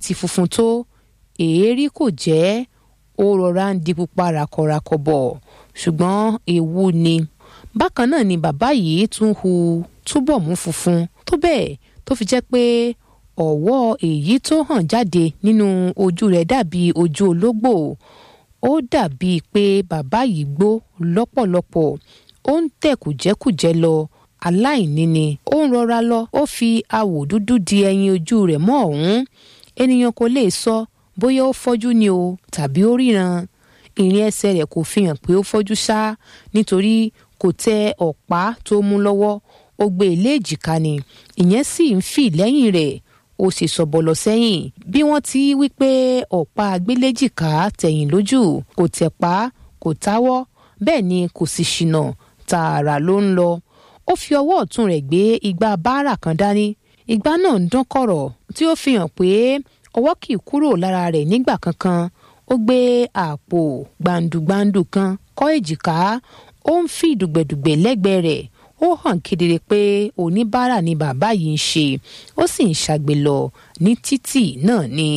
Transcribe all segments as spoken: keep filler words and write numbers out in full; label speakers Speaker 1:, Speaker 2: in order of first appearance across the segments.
Speaker 1: ti funfun tó èérí kò jẹ́ ó rọra ń di pupa rakọrakọ bọ̀ ṣùgbọ́n ewu ni. Bákan náà ni bàbá yìí tún hu túbọ̀ mú funfun tó bẹ́ẹ̀ tó fi jẹ́ pé ọ̀wọ́ èyí tó hàn jáde nínú ojú rẹ̀ dàbí ojú ológbò. Ó dàbí pé bàbá yìí gbó lọ́pọ̀lọpọ̀, ó ń tẹ̀ kùjẹ́kùjẹ́ lọ, aláìní ni. Ó ń rọra lọ, ó fi awò dúdú di ẹyin ojú rẹ̀ mọ́ ọ̀hún. Ènìyàn kò lè sọ bóyá ó fọ́jú ni o tàbí ó ríran. Ìrìn ẹsẹ̀ rẹ̀ kò fi hàn pé ó fọ́jú ṣá nítorí kò tẹ ọ̀pá tó mú lọ́wọ́, ó gbé e lé èjìká ni, ìyẹn sì ń fì lẹ́yìn rẹ̀, ó sì sọ̀bọ̀lọ̀ sẹ́yìn. Bí wọ́n ti wí pé ọ̀pá agbéléjìká tẹ̀yìn lójú, kò tẹ̀pá, kò táwọ́, bẹ́ẹ̀ ni kò sì ṣìnà, tààrà ló ń lọ. Ó fi ọwọ́ ọ̀tún rẹ̀ gbé igbá báárà kan dání. Igbá náà ń dán kọ̀rọ̀ tí ó fi hàn pé ọwọ́ kì í kúrò lára rẹ̀ nígbà kankan. Ó gbé àpò gbàǹdùgbàǹdù kan kọ́ èjìká, ó ń fi dùgbẹ̀dùgbẹ̀ lẹ́gbẹ̀ẹ́ rẹ̀. Ó hàn kedere pé oníbàárà ni bàbá yìí ń ṣe, ó sì ń ṣàgbé lọ ní títì náà ni.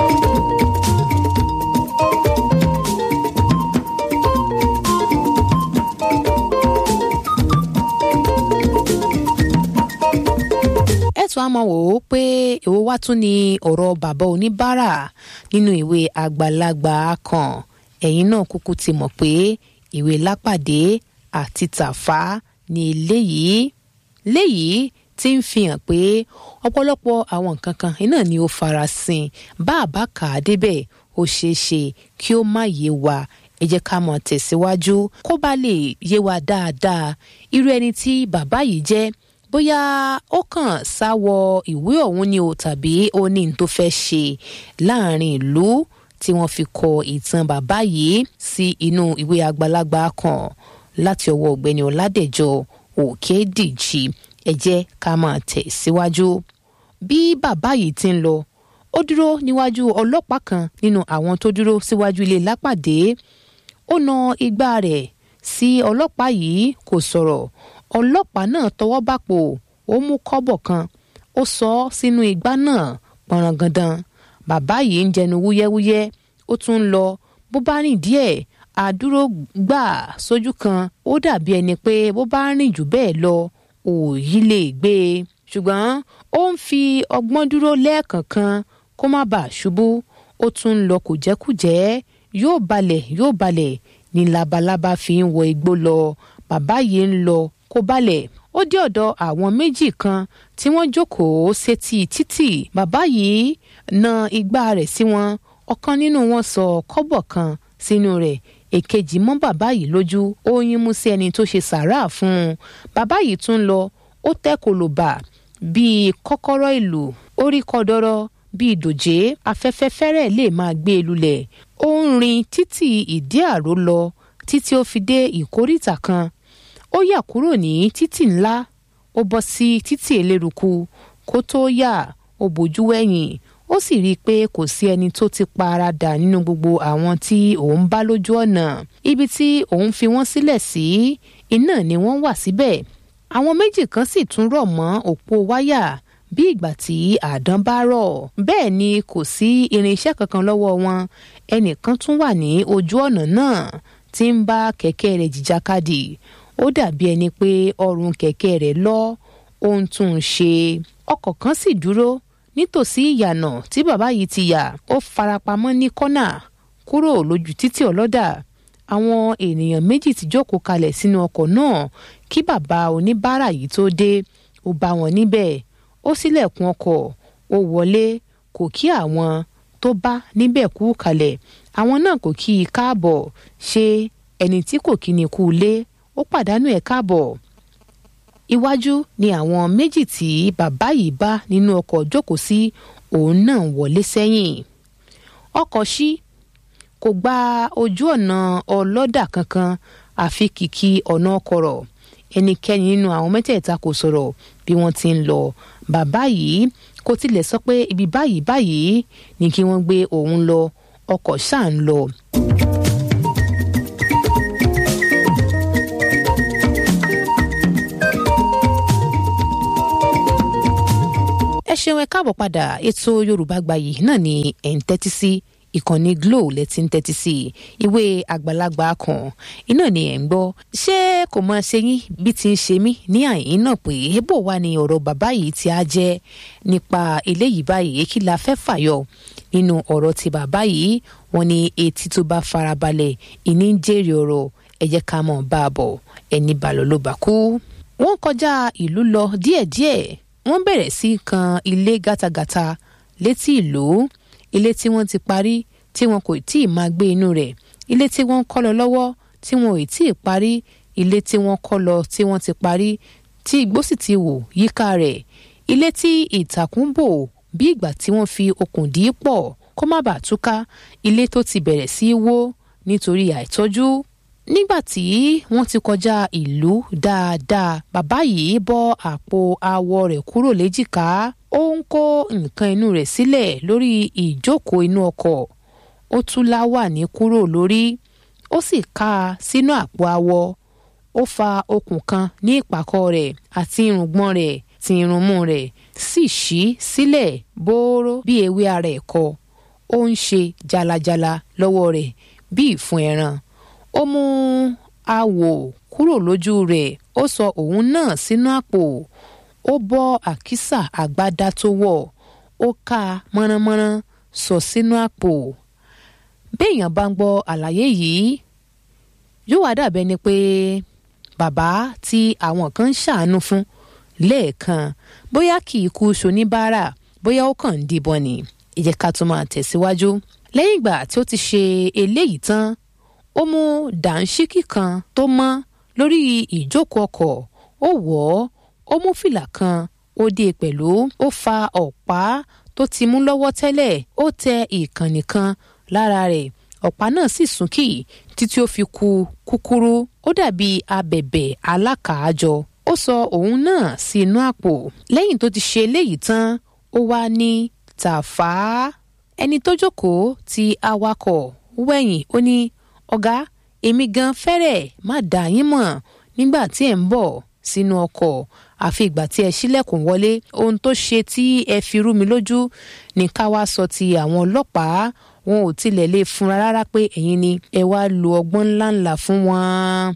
Speaker 1: ẹ̀tún á mọ̀ wò ó pé èwo wá tún ni ọ̀rọ̀ bàbá oníbàárà nínú ìwé àgbàlagbà kan. Ẹ̀yin náà kúkú ti mọ̀ pé ìwé Lápàdé àti Tàfá ní eléyìí léyìí tí ń fi hàn pé ọ̀pọ̀lọpọ̀ àwọn nǹkan kan iná ni ó farasin. Bá a bá kà á débẹ̀ ó ṣeé ṣe kí ó má yé wa. Ẹ jẹ́ ká mọ̀ tẹ̀síwájú kó bá lè yé wa dáadáa irú ẹni tí bàbá yìí jẹ́, bóyá ó kàn sáwọ ìwé ọ̀hún ni o tàbí ó ní n tó fẹ́ ṣe láàrin ìlú tí wọ́n fi kọ ìtàn bàbá yìí sí inú ìwé àgbàlagbà kan láti ọwọ́ ọ̀gbẹ́ni Ọládẹ̀jọ Òkèdìjì. Ẹ jẹ́ ká máa tẹ̀ síwájú. Bí bàbá yìí ti ń lọ, ó dúró níwájú ọlọ́pàá kan nínú àwọn tó dúró síwájú ilé Lápàdé. Ó na igbá rẹ̀ sí ọlọ́pàá yìí, kò sọ̀rọ̀. Ọlọ́pàá náà tọwọ́ bàpò, ó mú kọ́bọ̀ kan, ó sọ ọ́ sínú igbá náà pọ̀rangandan. Bàbá yìí ń jẹnu wúyẹ́wúyẹ́, ó tún ń lọ. Bó bá rìn díẹ̀, àdúró gbà sójú kan, ó dàbí ẹni pé bó bá rìn jù bẹ́ẹ̀ lọ òòyì lè gbé e. Ṣùgbọ́n ó ń fi ọgbọ́n dúró lẹ́ẹ̀kọ̀ọ̀kan kó má bàa ṣubú. Ó tún ń lọ kùjẹ́kùjẹ́, yóò balẹ̀ yóò balẹ̀ ní labalábá fi ń wọ igbó lọ. Bàbá yìí ń lọ kó balẹ̀. Ó dé ọ̀dọ̀ àwọn méjì kan tí wọ́n jókòó sétí títì. Bàbá yìí na igbá rẹ̀ sí wọn. Ọ̀kan nínú wọn sọ kọ́bọ̀ kan sínú rẹ̀, èkejì mọ́ bàbá yìí lójú, ó yín mú sí ẹni tó ṣe sàárà fún un. Bàbá yìí tún lọ, ó tẹ́ kòlòbà bíi kọ́kọ́rọ́ ìlú, ó rí kọ́dọ́rọ́ bíi dòjé, afẹ́fẹ́ fẹ́rẹ̀ lè máa gbé e lulẹ̀. Ó ń rin títì ìdí àró lọ títí ó fi dé ìkóríta kan. Ó yà kúrò ní títì ńlá, ó bọ́ sí títì eléruku. Kó tó yà, ó bojú wẹ̀yìn, ó sì rí i pé kò sí ẹni tó ti pa ara dà nínú gbogbo àwọn tí òun bá lójú ọ̀nà. Ibi tí òun fi wọ́n sílẹ̀ sí, iná ni wọ́n wà síbẹ̀. Àwọn méjì kan sì tún rọ̀ mọ́ òpó wáyà bí ìgbà tí àdán bá rọ̀. Bẹ́ẹ̀ ni kò sí irinṣẹ́ kankan lọ́wọ́ wọn. Ẹnìkan tún wà ní ojú ọ̀nà náà tí ń bá kẹ̀kẹ́ rẹ̀ jìjàkadì. Ó dàbí ẹni pé ọrùn kẹ̀kẹ́ rẹ̀ lọ́, ó ń tún un ṣe. Ọkọ̀ kan sì dúró nítòsí ìyànà tí bàbá yìí ti yà. Ó farapamọ́ ní kọ́nà kúrò lójú títì ọlọ́dà. Àwọn ènìyàn méjì ti jókòó kalẹ̀ sínú ọkọ̀ náà kí bàbá oníbàárà yìí tó dé. Ó bá wọn níbẹ̀, ó ṣílẹ̀kùn ọkọ̀, ó wọlé, kò kí àwọn tó bá níbẹ̀ kú kalẹ̀. Àwọn náà kò kí i káàbọ̀. Ṣé ẹni tí kò kí ni kú ilé, ó pàdánù ẹ̀ káàbọ̀. Iwájú ni àwọn méjì tí bàbá yìí bá nínú ọkọ̀ jókòó sí, òun náà wọlé sẹ́yìn. Ọkọ̀ ṣí, kò gba ojú ọ̀nà ọlọ́dà kankan àfi kìkì ọ̀nà kọ̀rọ̀. Ẹnikẹ́ni nínú àwọn mẹ́tẹ̀ẹ̀ta kò sọ̀rọ̀ bí wọ́n ti ń lọ. Bàbá yìí kò tilẹ̀ sọ pé ibi báyìí báyìí ni kí wọ́n gbé òun lọ. Ọkọ̀ ṣáà ń lọ. ẹ ṣeun ẹ káàbọ̀ padà ètò Yorùbá Gbayì náà ni ẹ̀ ń tẹ́tí sí ìkànnì Glo lẹ́tí ń tẹ́tí sí ìwé àgbàlagbà kan iná ni ẹ̀ ń gbọ́ ṣé kò mọ ṣe yín bí ti ń ṣe mí ní àyín náà pé bó wà ní ọ̀rọ̀ bàbá yìí tí a jẹ́ nípa eléyìí báyìí kí la fẹ́ fàyọ nínú ọ̀rọ̀ ti bàbá yìí wọ́n ní etí tó bá farabalẹ̀ ìní ń jèrè ọ̀rọ̀ ẹ jẹ́ ká mọ̀ bá a bọ̀ ẹni bàlọ́ ló bá kú. Wọ́n kọjá ìlú lọ díẹ̀díẹ̀ wọ́n bẹ̀rẹ̀ sí kan ilé gátagàta létí ìlú ilé tí wọ́n ti parí tí wọn kò tí ì máa gbé inú rẹ̀ ilé tí wọ́n ń kọ́ lọ lọ́wọ́ tí wọn ò tí ì parí ilé tí wọ́n kọ́ lọ tí wọ́n ti parí tí igbó sì ti wò yíká rẹ̀ ilé tí ìtàkùn bò bí ìgbà tí wọ́n fi okùn dì í pọ̀ kó má bàa túká ilé tó ti bẹ̀rẹ̀ sí í wó nítorí àìtọ́jú. Nígbà tí wọ́n ti kọjá ìlú dáadáa bàbá yìí bọ́ àpò awọ rẹ̀ kúrò léjìká ó ń kó nǹkan inú rẹ̀ sílẹ̀ lórí ìjókòó inú ọkọ̀ ó tú láwàní kúrò lórí ó sì ká a sínú àpò awọ ó fa okùn kan ní ìpàkọ́ rẹ̀ àti irùngbọ̀n rẹ̀ tí irunmú rẹ̀ sì ṣí sílẹ̀ bóró bí ewé ara ẹ̀kọ́ ó ń ṣe jalajala lọ́wọ́ rẹ̀ bí ìfun ẹran ó mú awò kúrò lójú rẹ̀ ó sọ òun náà sínú àpò ó bọ́ àkísà àgbádá tó wọ̀ ó ká mọ́nàmọ́ná sọ sínú àpò. Béèyàn bá ń gbọ́ àlàyé yìí yóò wá dàbẹ́ ni pé bàbá tí àwọn kan ń ṣàánú fún lẹ́ẹ̀kan bóyá kì í kú ṣoníbàárà bóyá ó kàn ń díbọn ni. Ẹ jẹ́ ká tún máa tẹ̀síwájú. Lẹ́yìn ìgbà tí ó ti ṣe eléyìí tán ó mú dàńṣíkì kan tó mọ́ lórí ìjókòó ọkọ̀ ó wọ̀ ọ́ ó mú fìlà kan ó dé pẹ̀lú ó fa ọ̀pá tó ti mú lọ́wọ́ tẹ́lẹ̀ ó tẹ ìkànnì kan lára rẹ̀ ọ̀pá náà sì súnkì títí ó fi kú kúkúrú ó dàbí abẹ̀bẹ̀ alákàájọ ó sọ òun náà sí inú àpò. Lẹ́yìn tó ti ṣe eléyìí tán ó wá ní tàfá ẹni tó jókòó ti awakọ̀ wẹ̀yìn ó ní ọ̀gá èmi gan fẹ́rẹ̀ má dà yín mọ̀ nígbà tí ẹ̀ ń bọ̀ sínú ọkọ̀ àfi ìgbà tí ẹ ṣílẹ̀kùn wọlé ohun tó ṣe tí ẹ fi rú mi lójú ní ká wá sọ ti àwọn ọlọ́pàá wọn ò tilẹ̀ lè fúnra rárá pé ẹ̀yin ni ẹ wá lo ọgbọ́n ńláńlá fún wọn.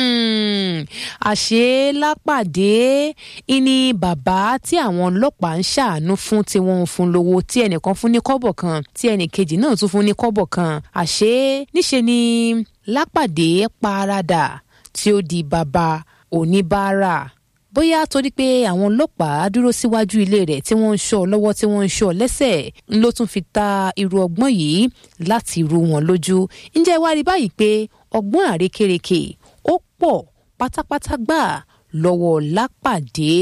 Speaker 1: àṣé lápàdé ìní bàbá tí àwọn ọlọ́pàá ń ṣàánú fún tí wọ́n ń fún lówó tí ẹnìkan fún ní kọ́bọ̀ kan tí ẹnìkejì náà tún fún ní kọ́bọ̀ kan àṣé níṣe ni lápàdé paradà tí ó di bàbá oníbàárà bóyá torí pé àwọn ọlọ́pàá dúró síwájú ilé rẹ̀ tí wọ́n ń ṣọ́ lọ́wọ́ tí wọ́n ń ṣọ́ lẹ́sẹ̀ ló tún fi ta irú ọgbọ́n yìí láti rú wọn lójú. ǹjẹ́ wá rí báyìí pé ọgbọ́n àrékérekè ó pọ̀ pátápátá gbà lọ́wọ́ lápàdé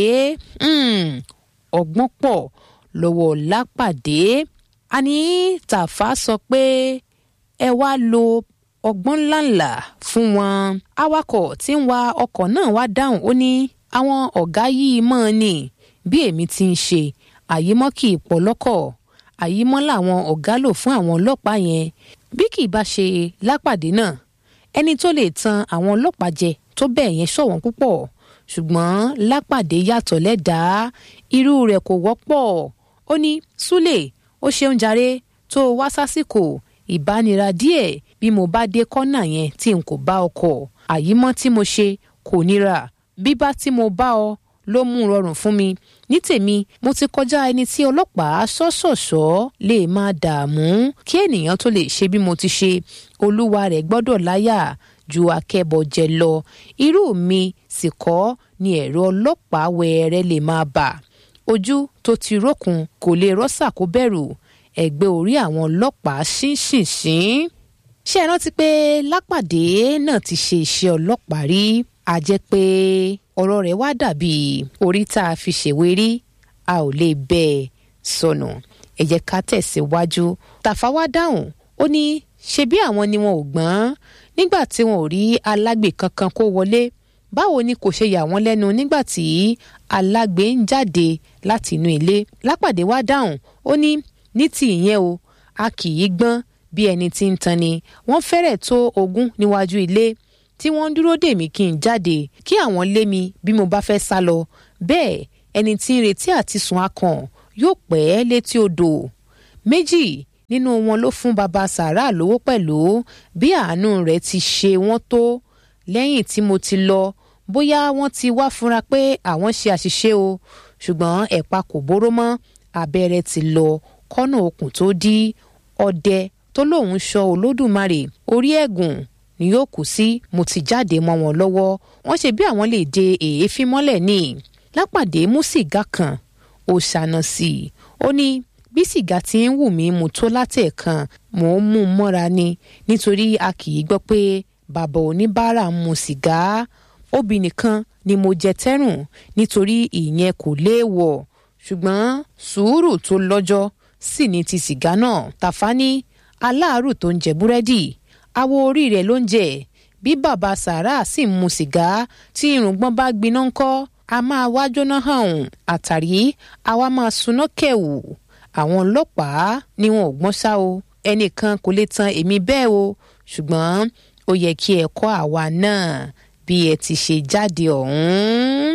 Speaker 1: ọgbọ́n pọ̀ lọ́wọ́ lápàdé. àní tàfà sọ pé ẹ wá lo ọgbọ́n ńláńlá fún wọn. awakọ̀ tí ń wa ọkọ̀ náà wá dáhùn ó ní àwọn ọ̀gá yìí mọ́ ni bí èmi ti ń ṣe àyímọ́ kì í pọ̀ lọ́kọ̀ àyímọ́ làwọn ọ̀gá lò fún àwọn ọlọ́pàá yẹn bí kì í bá ṣe lápàdé náà ẹni tó lè tan àwọn ọlọ́pàá jẹ tó bẹ́ẹ̀ yẹn ṣọ̀wọ́n púpọ̀ ṣùgbọ́n lápàdé yàtọ̀ lẹ́dàá irú rẹ̀ kò wọ́pọ̀ ó ní súlè ó ṣeun jàre tó wá sásìkò ìbánira díẹ̀ bí mo bá dé kọ́nà yẹn tí n kò bá ọkọ̀ àyímọ́ tí mo ṣe kò níra bíbá tí mo bá ọ ló mú rọrùn fún mi ní tèmi mo ti kọjá ẹni tí ọlọ́pàá ṣọ́ṣọ̀ṣọ́ lè máa dààmú kí ènìyàn tó lè ṣe bí mo ti ṣe olúwa rẹ̀ gbọ́dọ̀ láyà ju akẹ́bọjẹ lọ irú mi sì kọ́ ni ẹ̀rọ ọlọ́pàá wẹ̀ẹ́rẹ́ lè máa bà ojú tó ti rókun kò lè rọ́ṣà kó bẹ̀rù ẹ̀gbẹ́ orí àwọn ọlọ́pàá ṣínṣìnṣín. ṣé ẹ rántí pé lápàdé náà ti ṣe iṣẹ́ ọlọ́pàá rí a jẹ́ pé ọ̀rọ̀ rẹ̀ wá dàbí orí tá a fi ṣèwé rí a ò lè bẹ́ẹ̀ sọnù ẹ jẹ́ ká tẹ̀síwájú. tàfà wá dáhùn ó ní ṣebí àwọn ni wọn ò gbọ́n nígbà tí wọn ò rí alágbe kankan kó wọlé báwo ni kò ṣe yà wọ́n lẹ́nu nígbà tí alágbe ń jáde láti inú ilé. lápàdé wá dáhùn ó ní ní ti ìyẹn o a kì í gbọ́n bí ẹni tí ń tan ni wọ́n fẹ́rẹ̀ tó ogún níwájú ilé tí wọ́n ń dúró dè mí kí n jáde kí àwọn lé mi bí mo bá fẹ́ sá lọ bẹ́ẹ̀ ẹni tí ń retí àti sùn akàn yóò pẹ́ létí odò. Méjì nínú wọn ló fún baba sàrà lówó pẹ̀lú bí àánú rẹ̀ ti ṣe wọ́n tó. Lẹ́yìn tí mo ti lọ, bóyá wọ́n ti wá fúnra pé àwọn ṣe àṣìṣe o, ṣùgbọ́n ẹ̀pà kò bóró mọ́, abẹ́rẹ́ ti lọ kọ́nà okùn tó dí. Ọdẹ tó lóun ṣọ́ Olódùmarè orí ẹ̀gùn ni yóò kù sí. Mo ti jáde mọ́ wọn lọ́wọ́, wọ́n ṣe bí àwọn lè de èéfín mọ́lẹ̀ ni. Lápàdé mú sìgá kan, ó ṣáná sí i. Ó ní bí sìgá ti ń wù mí mu tó látẹ̀ẹ̀kan, mò ń mú un mọ́ra ni, nítorí a kì í gbọ́ pé bàbá oníbàárà ń mu sìgá. Obì nìkan ni mo jẹ tẹ́rùn nítorí ìyẹn kò léèwọ̀, ṣùgbọ́n sùúrù tó lọ́jọ́ sì ní ti sìgá náà. Tàfá ní aláàárù tó ń jẹ búrẹ́dì, awo orí rẹ̀ ló ń jẹ. Bí bàbá sàrà sì ń mu sìgá, tí irùngbọ̀n bá gbiná ńkọ́, a máa wá jóná hàn, àtàrí àwa máa suná kẹ̀wù. Àwọn ọlọ́pàá ni wọn ò gbọ́n ṣá o, ẹnìkan kò lè tan èmi bẹ́ẹ̀ o, ṣùgbọ́n ó yẹ kí ẹ kọ́ àwa náà bí ẹ ti ṣe jáde ọ̀hún.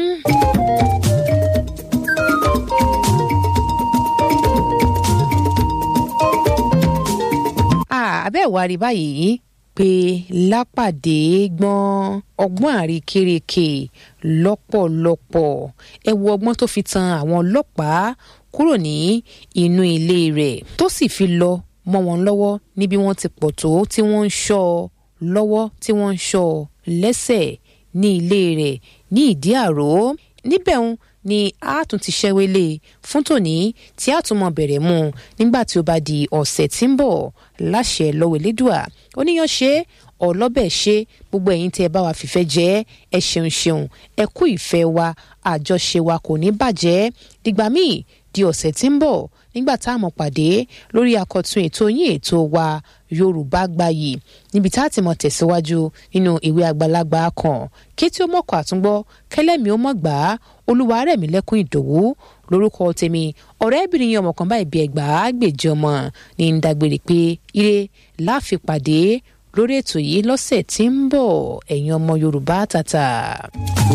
Speaker 1: Àbẹ́ wá rí báyìí pé Lápàdé gbọ́n ọgbọ́n àrékérekè lọ́pọ̀lọpọ̀. Ẹ wo ọgbọ́n tó fi tan àwọn ọlọ́pàá kúrò ní inú ilé rẹ̀ tó sì fi lọ mọ́ wọn lọ́wọ́ níbi wọ́n ti pọ̀ tó tí wọ́n ń ṣọ́ lọ́wọ́ tí wọ́n ń ṣọ́ lẹ́sẹ̀ ní ilé rẹ̀ ní Ìdí Àró. Níbẹ̀ ń ni a tún ti ṣẹ́wélé fún tòní tí a tún mọ bẹ̀rẹ̀ mú nígbà tí ó bá di ọ̀sẹ̀ tí ń bọ̀ láṣẹ lọ́wọ́ Elédùà. Oníyan ṣe ọlọ́bẹ̀ ṣe gbogbo ẹ̀yin tí ẹ bá wa fìfẹ́ jẹ́ ẹ ṣeun ṣeun ẹ kú ìfẹ́ wa, àjọṣe wa kò ní bàjẹ́. Dìgbà míì di ọ̀sẹ̀ tí ń bọ̀ nígbà tá a mọ̀ pàdé lórí àkọ́tún ètò yín ètò wa Yorùbá Gbayì, níbi tá a ti mọ̀ tẹ̀síwájú nínú ìwé àgbàlagbà kan kí tí ó mọ̀kọ́ àtúngbọ́ kẹlẹ́mi ó mọ̀ gbà á. Olúwarẹ̀mílẹ́kún Ìdòwú lórúkọ tèmi, ọ̀rẹ́bìnrin yẹn ọmọ kan báyìí bí ẹgbàá gbèjì ọmọ ní ń dágbére pé ire láfi pàdé lórí ètò yìí lọ́sẹ̀ tí ń bọ̀, ẹ̀yin ọmọ Yorùbá tàtà.